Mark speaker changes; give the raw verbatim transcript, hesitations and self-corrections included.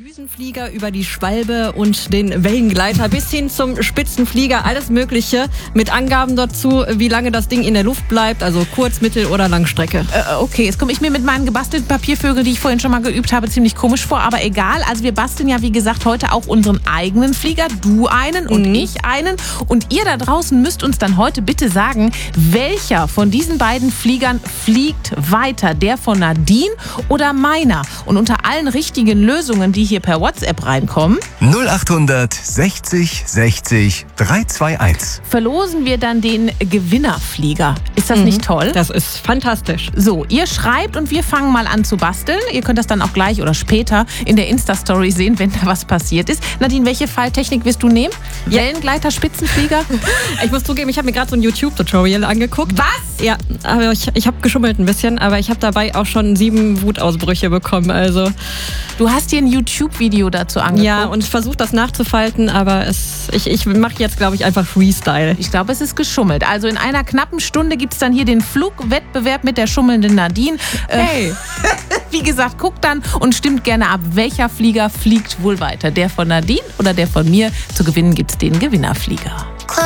Speaker 1: Düsenflieger über die Schwalbe und den Wellengleiter bis hin zum Spitzenflieger, alles Mögliche mit Angaben dazu, wie lange das Ding in der Luft bleibt, also Kurz-, Mittel- oder Langstrecke.
Speaker 2: Äh, okay, jetzt komme ich mir mit meinen gebastelten Papiervögeln, die ich vorhin schon mal geübt habe, ziemlich komisch vor, aber egal. Also wir basteln ja, wie gesagt, heute auch unseren eigenen Flieger. Du einen und
Speaker 1: Mhm.
Speaker 2: ich einen. Und ihr da draußen müsst uns dann heute bitte sagen, welcher von diesen beiden Fliegern fliegt weiter? Der von Nadine oder meiner? Und unter allen richtigen Lösungen, die hier per WhatsApp reinkommen,
Speaker 3: null achthundert sechzig sechzig dreihunderteinundzwanzig.
Speaker 2: verlosen wir dann den Gewinnerflieger. Ist das
Speaker 1: Mhm.
Speaker 2: nicht toll?
Speaker 1: Das ist fantastisch.
Speaker 2: So, ihr schreibt und wir fangen mal an zu basteln. Ihr könnt das dann auch gleich oder später in der Insta-Story sehen, wenn da was passiert ist. Nadine, welche Falltechnik wirst du nehmen?
Speaker 1: Ja.
Speaker 2: Wellengleiter, Spitzenflieger?
Speaker 1: Ich muss zugeben, ich habe mir gerade so ein YouTube-Tutorial angeguckt.
Speaker 2: Was?
Speaker 1: Ja, aber ich, ich habe geschummelt ein bisschen, aber ich habe dabei auch schon sieben Wutausbrüche bekommen. Also
Speaker 2: Du hast dir ein YouTube-Video dazu angeguckt.
Speaker 1: ja, und ich versuche das nachzufalten, aber es, ich, ich mache jetzt, glaube ich, einfach Freestyle.
Speaker 2: Ich glaube, es ist geschummelt. Also in einer knappen Stunde gibt es dann hier den Flugwettbewerb mit der schummelnden Nadine. Äh,
Speaker 1: Hey.
Speaker 2: Wie gesagt, guckt dann und stimmt gerne ab, welcher Flieger fliegt wohl weiter. Der von Nadine oder der von mir? Zu gewinnen gibt es den Gewinnerflieger.